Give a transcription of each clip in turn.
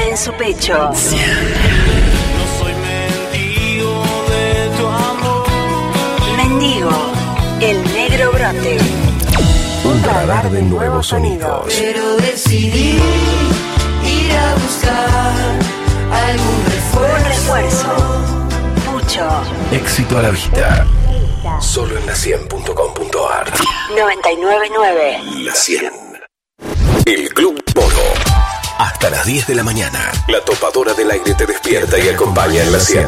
en su pecho. No soy mendigo de tu amor. Mendigo, el negro brote. Un radar de nuevos sonidos. Pero decidí ir a buscar algún refuerzo. Pucho. Éxito a la vista. Solo en la100.com.ar. 99.9. La 100. El Club Polo. Hasta las 10 de la mañana. La topadora del aire te despierta y acompaña en la 100.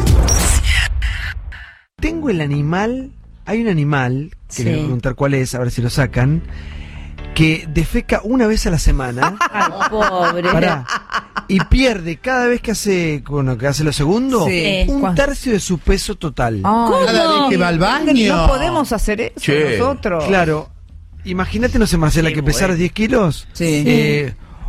Tengo el animal. Hay un animal, que les voy a preguntar cuál es, a ver si lo sacan, que defeca una vez a la semana. Ay, pobre. Pará. Y pierde cada vez que hace, que hace lo segundo, un tercio de su peso total. ¿Cómo? Cada vez que va al baño. No podemos hacer eso nosotros. Claro. Imagínate, no sé, Marcela, que pesaras 10 kilos. Sí.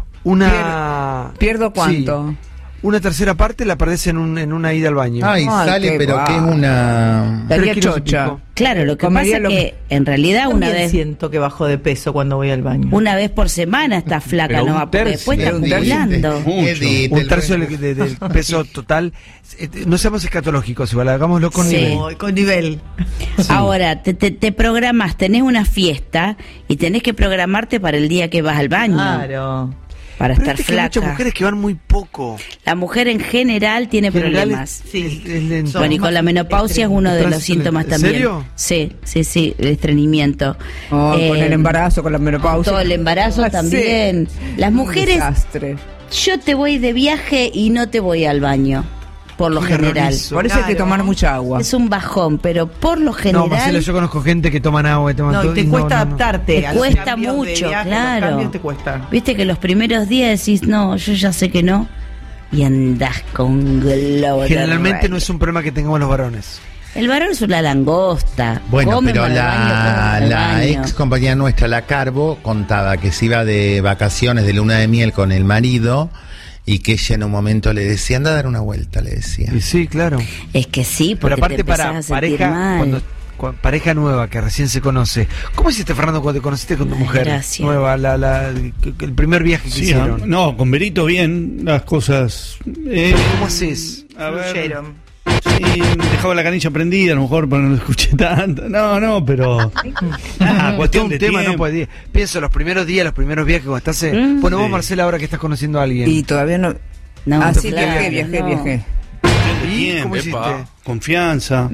¿Pierdo cuánto? Sí, una tercera parte la perdés en una ida al baño. Ay, sale, pero que es una... Daría chocha. Claro, lo que pasa es que en realidad una vez siento que bajo de peso cuando voy al baño. Una vez por semana está flaca, pero no va, porque después está acumulando. Un tercio del peso total. No seamos escatológicos, igual, hagámoslo con nivel. Con nivel. Sí. Ahora, te programás, tenés una fiesta y tenés que programarte para el día que vas al baño. Claro. Para pero estar flaca. Hay muchas mujeres que van muy poco. La mujer en general tiene problemas. Es bueno, y con la menopausia es uno de los síntomas también. ¿En serio? Sí, el estreñimiento. Con el embarazo, con la menopausia. Todo el embarazo también. Las mujeres, yo te voy de viaje y no te voy al baño. Por lo general. Por eso hay que tomar mucha agua. Es un bajón, pero por lo general. No, Marcela, yo conozco gente que toman agua y toman todo. Te cuesta adaptarte. Te cuesta mucho, claro. Te cuesta. Viste que los primeros días decís, no, yo ya sé que no. Y andás con globo. Generalmente no es un problema que tengamos los varones. El varón es una langosta. Bueno, pero la ex compañera nuestra, la Carbo, contaba que se iba de vacaciones de luna de miel con el marido. Y que ella en un momento le decía, anda a dar una vuelta, le decía. Y sí, claro. Es que sí, porque pero aparte te para pareja, cuando pareja nueva que recién se conoce. ¿Cómo hiciste, Fernando, cuando te conociste con tu mujer nueva, el primer viaje que hicieron? No, con Berito bien, las cosas. ¿Cómo haces? A ver. Sí, dejaba la canilla prendida, a lo mejor, pero no lo escuché tanto. No, pero. Cuestión de tema, tiempo. No, pienso, los primeros días, los primeros viajes, cuando estás. Bueno, vos, Marcela, ahora que estás conociendo a alguien. Y todavía no. Sí, viajé. ¿Y cómo hiciste? Confianza.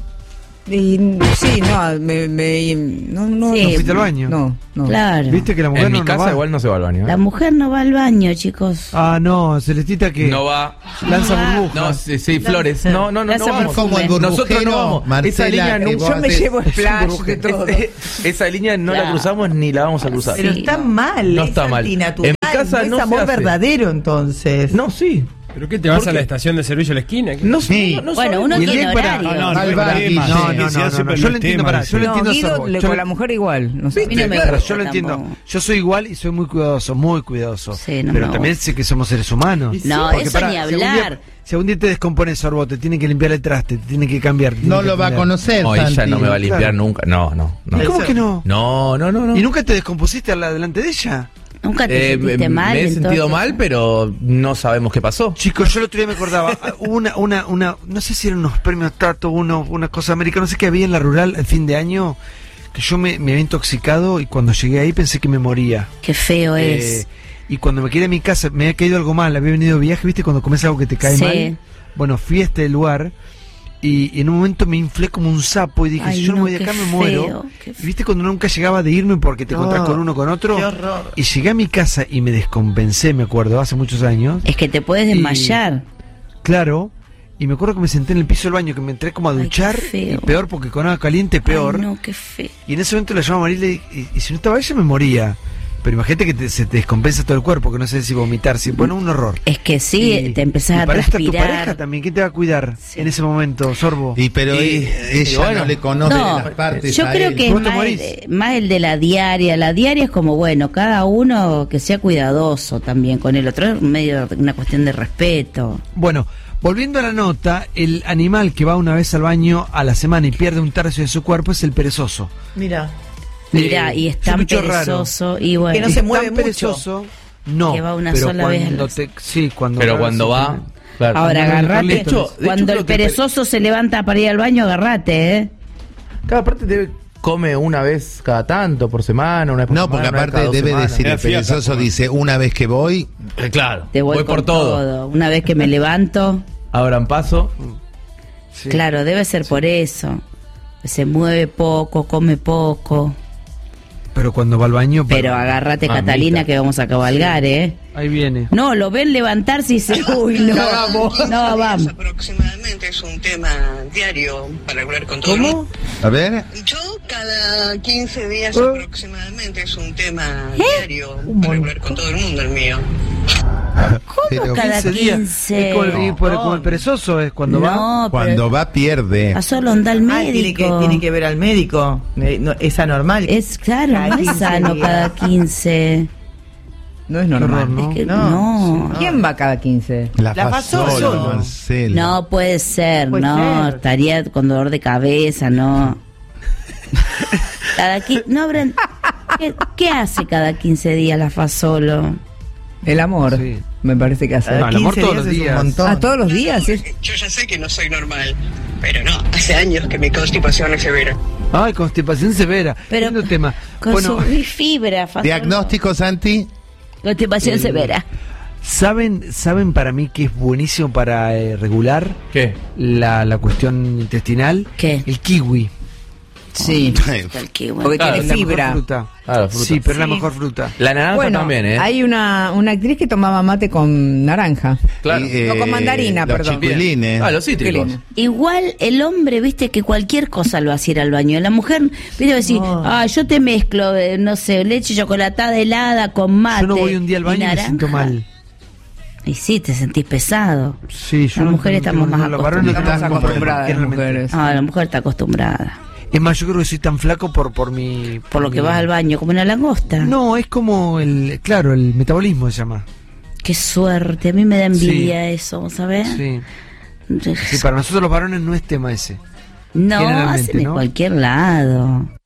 Y sí, no fuiste al baño. No. Claro. Viste que la mujer en mi casa igual no se va al baño. La mujer no va al baño, chicos. Ah, no, Celestita que no va. Lanza burbujas. No, sí, flores. No vamos. Como el Nosotros no vamos. Marcela, esa línea yo me llevo splash de todo. Esa línea no la cruzamos ni la vamos a cruzar. Pero está mal. No está mal. En mi casa no es amor verdadero, entonces. No, sí. ¿Pero qué te vas a la estación de servicio a la esquina? No sé. Bueno, uno tiene horario. No, yo lo entiendo, yo lo entiendo. Guido, con la mujer igual. No sé. A mí no me gusta, gusta yo lo entiendo. tampoco. Yo soy igual y soy muy cuidadoso. Sí, no pero me también sé que somos seres humanos. No, eso ni hablar. Si algún día te descompones, Sorbo, te tienen que limpiar el traste, te tienen que cambiar. No lo va a conocer. No, ella no me va a limpiar nunca. No. ¿Cómo que no? No. ¿Y nunca te descompusiste delante de ella? ¿Nunca te sentiste mal? Me he sentido mal, pero no sabemos qué pasó. Chicos, yo el otro día me acordaba, una no sé si eran unos premios Tato, una cosa americana, no sé qué había en la rural el fin de año, que yo me había intoxicado y cuando llegué ahí pensé que me moría. Qué feo es. Y cuando me quedé a mi casa, me había caído algo mal, había venido de viaje, ¿viste? Cuando comes algo que te cae mal. Bueno, fui a este lugar y en un momento me inflé como un sapo y dije, si yo no me voy de acá me muero. Y viste cuando nunca llegaba de irme porque te encontrás con uno con otro. Qué horror. Y llegué a mi casa y me descompensé, me acuerdo, hace muchos años. Es que te puedes desmayar. Claro. Y me acuerdo que me senté en el piso del baño, que me entré como a duchar. Y peor, porque con agua caliente peor. Ay, no, qué feo. Y en ese momento la llamaba a Marila y si no estaba ella me moría. Pero imagínate que se te descompensa todo el cuerpo, que no sé si vomitar, bueno, un horror. Es que sí, te empezás a transpirar. Tu pareja también, ¿quién te va a cuidar en ese momento, Sorbo? Pero ella no le conoce las partes. Yo creo que es más el de la diaria. La diaria es como, bueno, cada uno que sea cuidadoso también con el otro, es medio una cuestión de respeto. Bueno, volviendo a la nota, el animal que va una vez al baño a la semana y pierde un tercio de su cuerpo es el perezoso. Mira, y es tan perezoso y bueno, que no se mueve mucho. No, que va una pero sola vez. Pero cuando va... Claro. Ahora agarrate, De hecho, cuando creo el que perezoso se levanta para ir al baño, agarrate, Cada parte come una vez cada tanto por semana, una vez por No, semana, porque una vez aparte cada 2 debe semanas. decir el perezoso, dice, una vez que voy... Claro, Te voy por con todo. Una vez que me levanto. Abran paso. Sí. Claro, debe ser por eso. Se mueve poco, come poco. Pero cuando va al baño... Pero agárrate, Mamita. Catalina, que vamos a cabalgar, Ahí viene. No, lo ven levantarse y dice, uy, no, no, vamos. Aproximadamente es un tema diario para hablar con todo el mundo. A ver... Yo cada 15 días aproximadamente es un tema diario para hablar con todo el mundo, el mío. ¿Cómo cada 15? Es como el perezoso, es cuando va. Cuando va, pierde. A solo anda al médico. Tiene que ver al médico. Es anormal. Es claro, no es sano cada 15. No es normal. ¿no? Es que no. ¿Quién va cada 15? La Fasolo, Marcelo. No puede ser, Puede no. ser. Estaría con dolor de cabeza, no. No habrán. ¿Qué hace cada 15 días la Fasolo? El amor, me parece que hace. No, el amor todos los días. ¿A todos los días? Yo ya sé que no soy normal, pero no, hace años que mi constipación es severa. Ay, constipación severa. Pero Lindo tema. consumí fibra, Fasolo. ¿Diagnóstico, Santi? Constipación severa. ¿Saben para mí que es buenísimo para regular ¿Qué? la cuestión intestinal? ¿Qué? El kiwi. Sí. Porque Claro, tiene La fibra. mejor fruta. Claro, fruta. Sí, pero es la mejor fruta. La naranja Bueno, también, hay una actriz que tomaba mate con naranja. Claro. No, con mandarina, los perdón. chiquilines. Los cítricos. Chiquilines. Igual el hombre, viste, que cualquier cosa lo hacía ir al baño. La mujer, viste, decir, yo te mezclo, no sé, leche chocolatada helada con mate. Yo no voy un día al y baño y me naranja. siento mal. Y sí, te sentís pesado. Sí, yo Las mujeres estamos más los varones acostumbradas. están acostumbradas, las mujeres. La mujer está acostumbrada. Es más, yo creo que soy tan flaco por mi... Por lo que vas al baño, como una langosta. No, es como el metabolismo se llama. Qué suerte, a mí me da envidia eso, ¿sabes? Sí. Sí, para nosotros los varones no es tema ese. No, Generalmente, hacen en ¿no? cualquier lado.